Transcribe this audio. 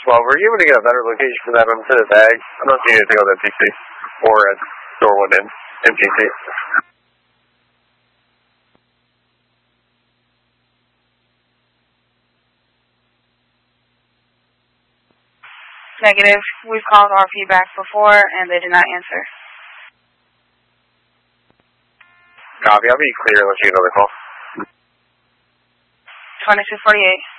12, were you able to get a better location for that on the tag? I'm not seeing anything on that PC or at door 1 in MTC. Negative. We've called our feedback before, and they did not answer. Copy. I'll be clear unless you get another call. 2248.